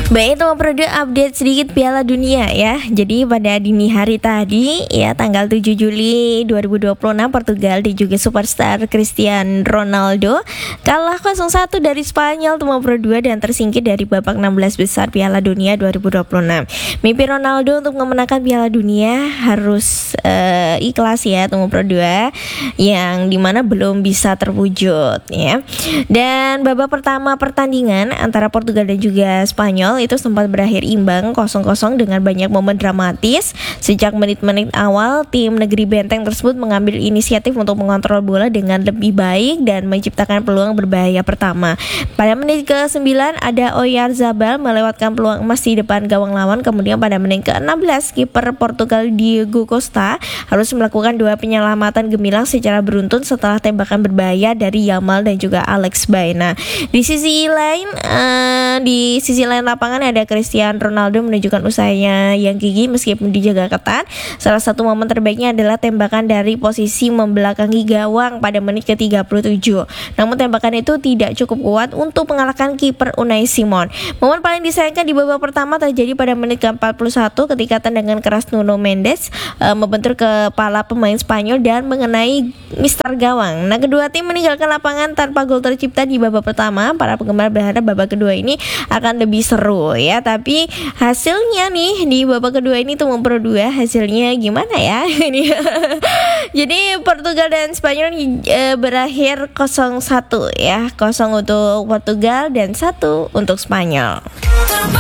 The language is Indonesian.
Baik, teman Prodo, update sedikit Piala Dunia ya. Jadi pada dini hari tadi ya, tanggal 7 Juli 2026, Portugal dan juga superstar Cristiano Ronaldo kalah 0-1 dari Spanyol, teman Prodo, dan tersingkir dari babak 16 besar Piala Dunia 2026. Mimpi Ronaldo untuk memenangkan Piala Dunia harus ikhlas ya, teman Prodo, yang dimana belum bisa terwujud ya. Dan babak pertama pertandingan antara Portugal dan juga Spanyol itu sempat berakhir imbang 0-0 dengan banyak momen dramatis. Sejak menit-menit awal, tim negeri benteng tersebut mengambil inisiatif untuk mengontrol bola dengan lebih baik dan menciptakan peluang berbahaya pertama. Pada menit ke-9 ada Oyarzabal melewatkan peluang emas di depan gawang lawan. Kemudian pada menit ke-16 kiper Portugal Diego Costa harus melakukan dua penyelamatan gemilang secara beruntun setelah tembakan berbahaya dari Yamal dan juga Alex Baena. Di sisi lain lapangan ada Cristiano Ronaldo menunjukkan usahanya yang gigih meskipun dijaga ketat. Salah satu momen terbaiknya adalah tembakan dari posisi membelakangi gawang pada menit ke-37. Namun tembakan itu tidak cukup kuat untuk mengalahkan kiper Unai Simon. Momen paling disayangkan di babak pertama terjadi pada menit ke-41 ketika tendangan keras Nuno Mendes membentur kepala pemain Spanyol dan mengenai mister gawang. Nah, kedua tim meninggalkan lapangan tanpa gol tercipta di babak pertama. Para penggemar berharap babak kedua ini akan lebih seru ya, tapi hasilnya nih di babak kedua ini tuh memperoleh hasilnya gimana ya ini. Jadi Portugal dan Spanyol berakhir 0-1 ya, 0 untuk Portugal dan 1 untuk Spanyol.